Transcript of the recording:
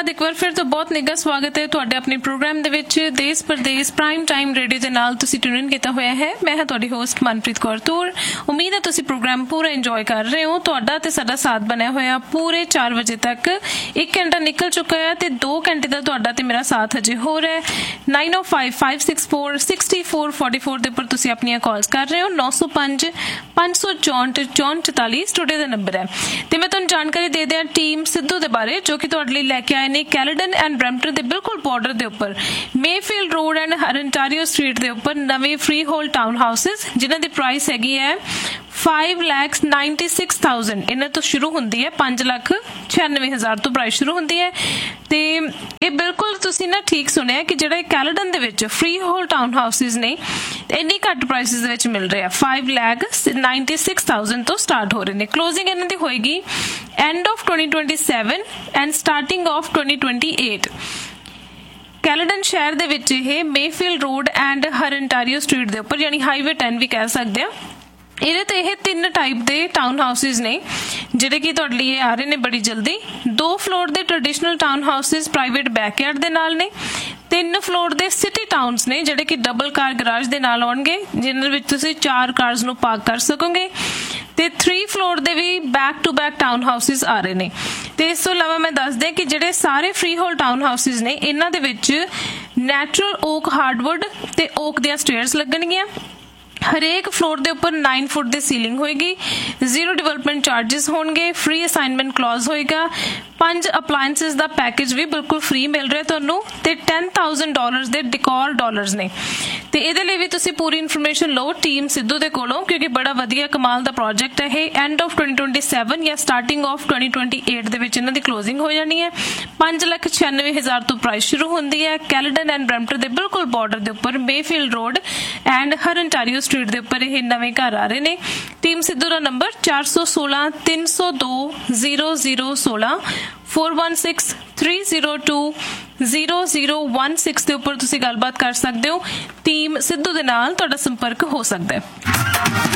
बाद एक बार फिर तो बहुत निघा स्वागत है तुहाडे अपने प्रोग्राम दे विच देश परदेश प्राइम टाइम रेडियो दे नाल तुसीं ट्यून इन कीता होया है। मैं हां तुहाडी होस्ट मनप्रीत कौर तूर। उम्मीद है तुसीं प्रोग्राम पूरा इंजॉय कर रहे हो। तुहाडा ते साडा साथ बनया होया पूरे 4 बजे तक। 1 घंटा निकल चुका है ते 2 घंटे दा तुहाडा ते मेरा साथ हजे हो रहा है। 9055646444 दे उपर तुसीं अपनियां कॉल्स कर रहे हो। 905 564 44 स्टूडियो दा नंबर है। ते मैं तुहानूं जानकारी दे दियां टीम सिद्धू दे बारे जो कि तुहाडे लई लैके आए ने कैलेडन एंड ब्रैम्पटन दे बिल्कुल बॉर्डर दे उपर मेफील्ड रोड एंड हरनटारियो स्ट्रीट दे उपर नवे फ्री होल्ड टाउन हाउसेस जिन्हां दी प्राइस हैगी है 5,96,000 इन्हां तो शुरू हुंदी है। 5,96,000 तो प्राइस शुरू हुंदी है। ते ये बिल्कुल तुसीं ना ठीक सुनिया कि जिहड़ा कैलेडन दे विच फ्री होल्ड टाउन हाउसेस ने इन्नी घट प्राइसेस दे विच मिल रहे हैं। 5,96,000 तो स्टार्ट हो रहे ने। क्लोजिंग इन्हां दी होएगी end of 2027 and starting of 2028। Caledon शहर दे विच ये मेफील्ड रोड एंड हरनटारियो स्ट्रीट दे उपर यानी हाईवे 10 भी कह सकते हैं। ਇਹਦੇ ਤੇ ਇਹ 3 टाइप ਦੇ टाउन हाउसेस ने ਜਿਹੜੇ ਕਿ ਤੁਹਾਡੇ ਲਈ ਆ ਰਹੇ ਨੇ ਬੜੀ ਜਲਦੀ। 2 ਫਲੋਰ ਦੇ traditional town houses private backyard ਦੇ ਨਾਲ ਨੇ। 3 ਫਲੋਰ ਦੇ ਸਿਟੀ ਟਾਊਨਸ ਨੇ ਜਿਹੜੇ ਕਿ ਡਬਲ ਕਾਰ ਗਰਾਜ ਦੇ ਨਾਲ ਆਉਣਗੇ ਜਿਨ੍ਹਾਂ ਵਿੱਚ ਤੁਸੀਂ 4 ਕਾਰਸ ਨੂੰ ਪਾਰਕ ਕਰ ਸਕੋਗੇ। ਤੇ 3 ਫਲੋਰ ਦੇ ਵੀ back to back town houses ਆ ਰਹੇ ਨੇ। ਤੇ ਇਸ ਤੋਂ ਇਲਾਵਾ ਮੈਂ ਦੱਸ ਦਿਆਂ ਕਿ ਜਿਹੜੇ ਸਾਰੇ ਫ੍ਰੀ ਹੋਲਡ टाउन हाउसेस ਨੇ ਇਹਨਾਂ ਦੇ ਵਿੱਚ ਨੈਚੁਰਲ ਓਕ ਹਾਰਡਵੁੱਡ ਤੇ ਓਕ ਦੀਆਂ ਸਟੇਅਰਸ ਲੱਗਣਗੀਆਂ। हरेक फ्लोर के उपर 9 फुट की सीलिंग होएगी। 0 डिवेलपमेंट चार्जिस होंगे। फ्री असाइनमेंट क्लॉज होएगा। 5 अपलायंसेस का पैकेज भी बिल्कुल फ्री मिल रहा है तुहानू ते $10,000 के डिकॉर डॉलर्स ने। ते इहदे लई भी तुसीं पूरी इन्फॉर्मेशन लो टीम सिद्धू दे कोलों क्योंकि बड़ा वधिया कमाल दा प्रोजेक्ट है। ये एंड ऑफ 2027 या स्टार्टिंग ऑफ 2028 दे विच इन्हां दी क्लोजिंग हो जानी है। 5,96,000 तो प्राइस शुरू होंदी है। कैलेडन एंड ब्रैम्पटन दे बिल्कुल बॉर्डर दे उपर मेफील्ड रोड एंड हरनटारियो स्ट्रीट दे उपर ये नवे घर आ रहे ने। टीम सिद्धू दा नंबर 416 302 0016 416 302 0016 ਦੇ ਉੱਪਰ ਤੁਸੀਂ ਗੱਲਬਾਤ ਕਰ ਸਕਦੇ ਹੋ। ਟੀਮ ਸਿੱਧੂ ਦੇ ਨਾਲ ਤੁਹਾਡਾ ਸੰਪਰਕ ਹੋ ਸਕਦਾ ਹੈ।